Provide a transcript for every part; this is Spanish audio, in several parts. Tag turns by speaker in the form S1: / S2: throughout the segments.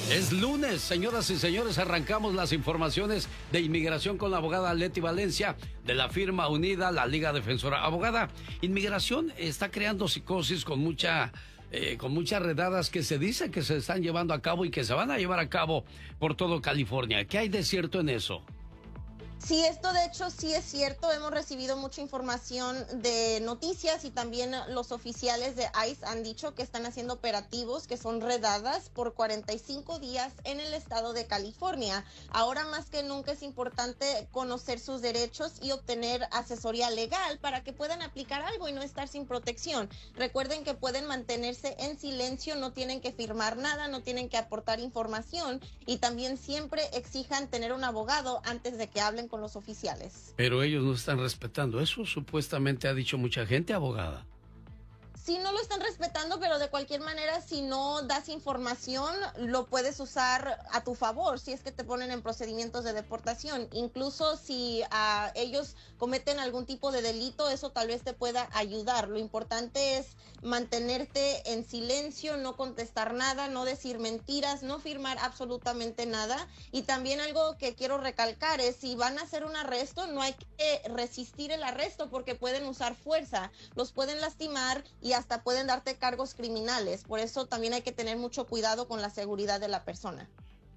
S1: Es lunes, señoras y señores, arrancamos las informaciones de inmigración con la abogada Leti Valencia de la firma unida, la Liga Defensora. Abogada, inmigración está creando psicosis con muchas redadas que se dice que se están llevando a cabo y que se van a llevar a cabo por todo California. ¿Qué hay de cierto en eso?
S2: Sí, esto de hecho sí es cierto. Hemos recibido mucha información de noticias y también los oficiales de ICE han dicho que están haciendo operativos que son redadas por 45 días en el estado de California. Ahora más que nunca es importante conocer sus derechos y obtener asesoría legal para que puedan aplicar algo y no estar sin protección. Recuerden que pueden mantenerse en silencio, no tienen que firmar nada, no tienen que aportar información y también siempre exijan tener un abogado antes de que hablen con los oficiales.
S1: Pero ellos no están respetando eso, supuestamente ha dicho mucha gente, abogada.
S2: Sí, no lo están respetando, pero de cualquier manera, si no das información, lo puedes usar a tu favor, si es que te ponen en procedimientos de deportación. Incluso si ellos cometen algún tipo de delito, eso tal vez te pueda ayudar. Lo importante es mantenerte en silencio, no contestar nada, no decir mentiras, no firmar absolutamente nada. Y también algo que quiero recalcar es, si van a hacer un arresto, no hay que resistir el arresto porque pueden usar fuerza, los pueden lastimar y hasta pueden darte cargos criminales. Por eso también hay que tener mucho cuidado con la seguridad de la persona.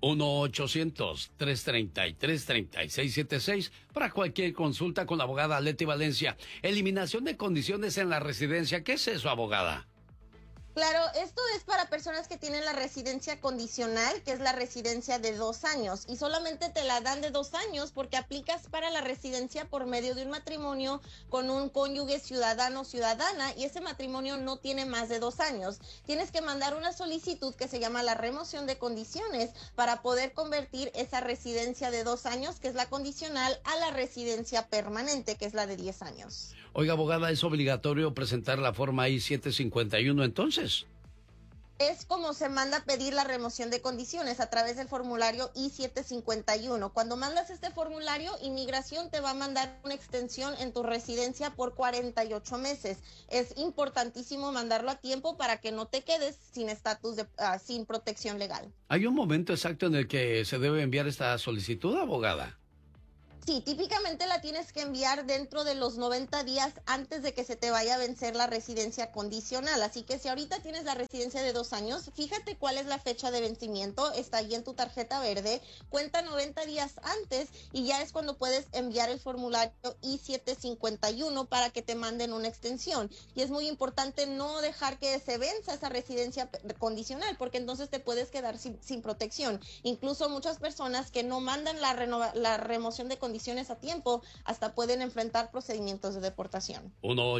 S1: 1-800-333-3676 para cualquier consulta con la abogada Leti Valencia. Eliminación de condiciones en la residencia. ¿Qué es eso, abogada?
S2: Claro, esto es para personas que tienen la residencia condicional, que es la residencia de 2 años, y solamente te la dan de 2 años porque aplicas para la residencia por medio de un matrimonio con un cónyuge ciudadano o ciudadana, y ese matrimonio no tiene más de 2 años. Tienes que mandar una solicitud que se llama la remoción de condiciones para poder convertir esa residencia de 2 años, que es la condicional, a la residencia permanente, que es la de 10 años.
S1: Oiga, abogada, ¿es obligatorio presentar la forma I-751 entonces?
S2: Es como se manda a pedir la remoción de condiciones a través del formulario I-751. Cuando mandas este formulario, Inmigración te va a mandar una extensión en tu residencia por 48 meses. Es importantísimo mandarlo a tiempo para que no te quedes sin estatus sin protección legal.
S1: ¿Hay un momento exacto en el que se debe enviar esta solicitud, abogada?
S2: Sí, típicamente la tienes que enviar dentro de los 90 días antes de que se te vaya a vencer la residencia condicional. Así que si ahorita tienes la residencia de 2 años, fíjate cuál es la fecha de vencimiento, está ahí en tu tarjeta verde, cuenta 90 días antes y ya es cuando puedes enviar el formulario I-751 para que te manden una extensión. Y es muy importante no dejar que se venza esa residencia condicional, porque entonces te puedes quedar sin protección. Incluso muchas personas que no mandan la remoción de condiciones a tiempo, hasta pueden enfrentar procedimientos de deportación.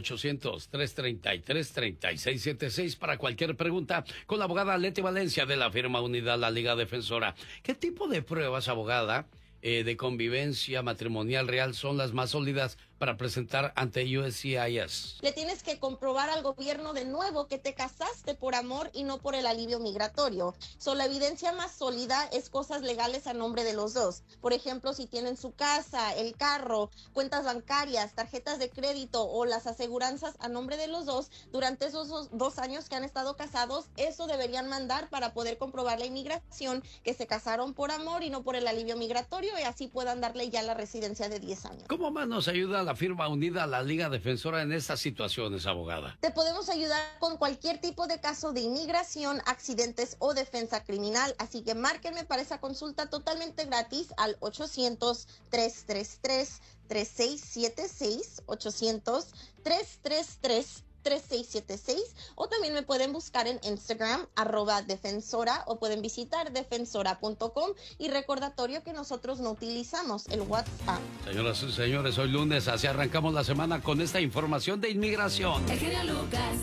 S1: 1-800-333-3676 para cualquier pregunta con la abogada Leti Valencia de la firma unida, la Liga Defensora. ¿Qué tipo de pruebas, abogada, de convivencia matrimonial real son las más sólidas para presentar ante USCIS?
S2: Le tienes que comprobar al gobierno de nuevo que te casaste por amor y no por el alivio migratorio. La evidencia más sólida es cosas legales a nombre de los dos. Por ejemplo, si tienen su casa, el carro, cuentas bancarias, tarjetas de crédito o las aseguranzas a nombre de los dos durante esos 2 años que han estado casados, eso deberían mandar para poder comprobar la inmigración que se casaron por amor y no por el alivio migratorio, y así puedan darle ya la residencia de 10 años.
S1: ¿Cómo más nos ayuda la firma unida, la Liga Defensora, en estas situaciones, abogada?
S2: Te podemos ayudar con cualquier tipo de caso de inmigración, accidentes o defensa criminal, así que márquenme para esa consulta totalmente gratis al 800-333-3676, 800-333-3676, o también me pueden buscar en Instagram, @defensora, o pueden visitar defensora.com, y recordatorio que nosotros no utilizamos el WhatsApp.
S1: Señoras y señores, hoy lunes, así arrancamos la semana con esta información de inmigración.
S3: El genio Lucas.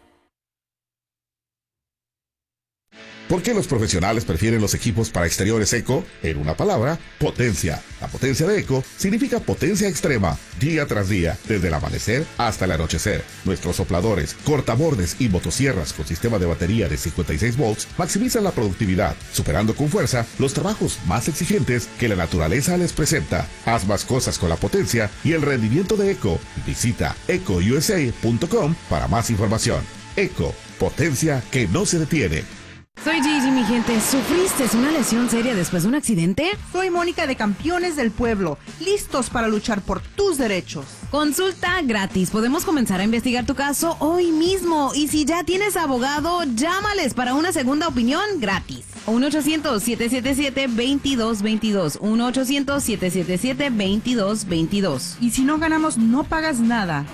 S4: ¿Por qué los profesionales prefieren los equipos para exteriores Eco? En una palabra, potencia. La potencia de Eco significa potencia extrema, día tras día, desde el amanecer hasta el anochecer. Nuestros sopladores, cortabordes y motosierras con sistema de batería de 56 volts maximizan la productividad, superando con fuerza los trabajos más exigentes que la naturaleza les presenta. Haz más cosas con la potencia y el rendimiento de Eco. Visita ecousa.com para más información. Eco, potencia que no se detiene.
S3: Soy Gigi, mi gente. ¿Sufriste una lesión seria después de un accidente?
S5: Soy Mónica de Campeones del Pueblo, listos para luchar por tus derechos.
S3: Consulta gratis. Podemos comenzar a investigar tu caso hoy mismo. Y si ya tienes abogado, llámales para una segunda opinión gratis. 1-800-777-2222. 1-800-777-2222.
S5: Y si no ganamos, no pagas nada.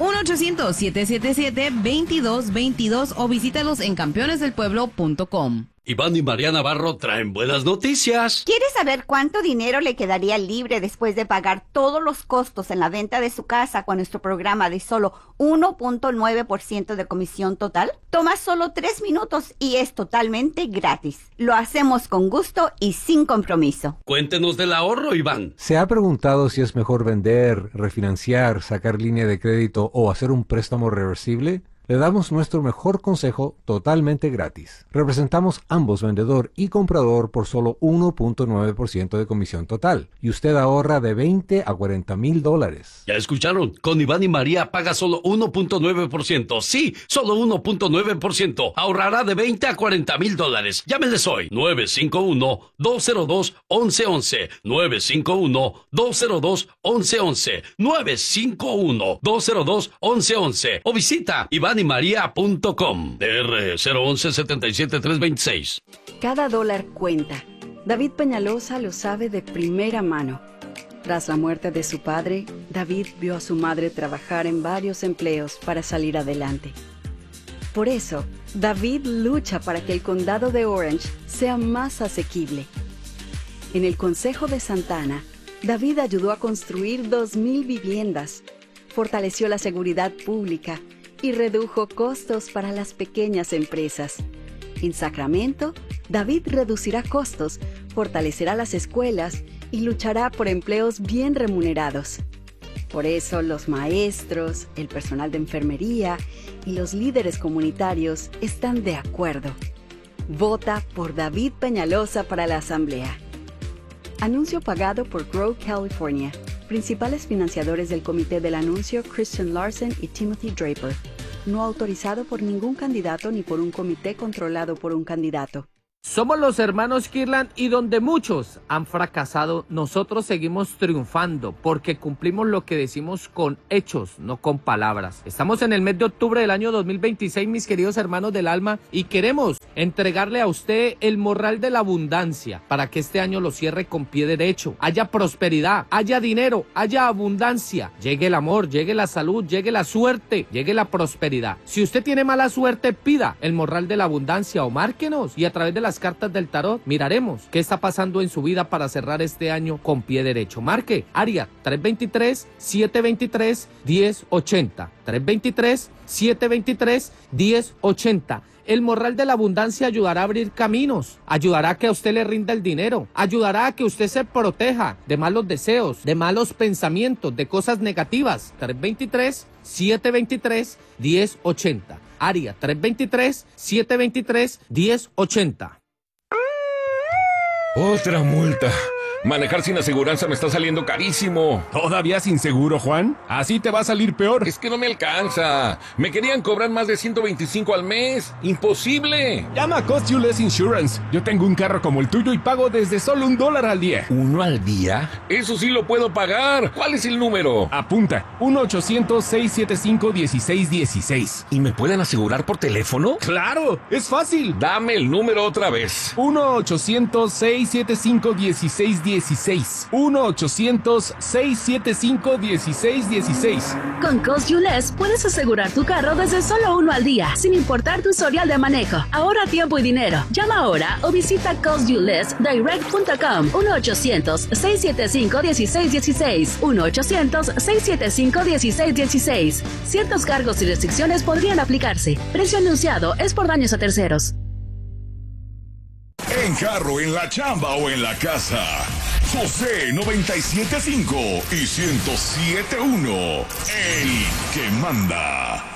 S3: 1-800-777-2222 o visítalos en campeonesdelpueblo.com.
S1: Iván y María Navarro traen buenas noticias.
S6: ¿Quiere saber cuánto dinero le quedaría libre después de pagar todos los costos en la venta de su casa con nuestro programa de solo 1.9% de comisión total? Toma solo 3 minutos y es totalmente gratis. Lo hacemos con gusto y sin compromiso.
S1: Cuéntenos del ahorro, Iván.
S7: ¿Se ha preguntado si es mejor vender, refinanciar, sacar línea de crédito o hacer un préstamo reversible? Le damos nuestro mejor consejo totalmente gratis. Representamos ambos vendedor y comprador por solo 1.9% de comisión total. Y usted ahorra de $20,000 a $40,000.
S1: Ya escucharon, con Iván y María paga solo 1.9%. Sí, solo 1.9%. Ahorrará de $20,000 a $40,000. Llámenles hoy. 951-202-1111. 951-202-1111. 951-202-1111. O visita ivanymaria.com. DR 011-77326.
S8: Cada dólar cuenta. David Peñalosa lo sabe de primera mano. Tras la muerte de su padre, David vio a su madre trabajar en varios empleos para salir adelante. Por eso, David lucha para que el condado de Orange sea más asequible. En el Consejo de Santa Ana, David ayudó a construir 2,000 viviendas, fortaleció la seguridad pública y redujo costos para las pequeñas empresas. En Sacramento, David reducirá costos, fortalecerá las escuelas y luchará por empleos bien remunerados. Por eso los maestros, el personal de enfermería y los líderes comunitarios están de acuerdo. Vota por David Peñalosa para la Asamblea. Anuncio pagado por Grow California. Principales financiadores del comité del anuncio: Christian Larson y Timothy Draper. No autorizado por ningún candidato ni por un comité controlado por un candidato.
S9: Somos los hermanos Kirtland y donde muchos han fracasado, nosotros seguimos triunfando porque cumplimos lo que decimos con hechos, no con palabras. Estamos en el mes de octubre del año 2026, mis queridos hermanos del alma, y queremos entregarle a usted el morral de la abundancia para que este año lo cierre con pie derecho. Haya prosperidad, haya dinero, haya abundancia, llegue el amor, llegue la salud, llegue la suerte, llegue la prosperidad. Si usted tiene mala suerte, pida el morral de la abundancia o márquenos y a través de las cartas del tarot miraremos qué está pasando en su vida para cerrar este año con pie derecho. Marque área 323-723-1080. 323-723-1080. El morral de la abundancia ayudará a abrir caminos, ayudará a que a usted le rinda el dinero, ayudará a que usted se proteja de malos deseos, de malos pensamientos, de cosas negativas. 323-723-1080. Área 323-723-1080.
S10: Otra multa. Manejar sin aseguranza me está saliendo carísimo.
S11: ¿Todavía sin seguro, Juan? Así te va a salir peor.
S10: Es que no me alcanza. Me querían cobrar más de $125 al mes. ¡Imposible!
S11: Llama a Cost You Less Insurance. Yo tengo un carro como el tuyo y pago desde solo $1 al día.
S10: ¿1 al día? Eso sí lo puedo pagar. ¿Cuál es el número?
S11: Apunta. 1-800-675-1616.
S10: ¿Y me pueden asegurar por teléfono?
S11: ¡Claro! ¡Es fácil!
S10: Dame el número otra vez.
S11: 1-800-675-1616. 1-800-675-1616.
S12: Con Cost You Less puedes asegurar tu carro desde solo $1 al día, sin importar tu historial de manejo. Ahorra tiempo y dinero. Llama ahora o visita costyouLessDirect.com. 1-800-675-1616. 1-800-675-1616. Ciertos cargos y restricciones podrían aplicarse. Precio anunciado es por daños a terceros.
S13: En carro, en la chamba o en la casa. José 97.5 y 107.1. El que manda.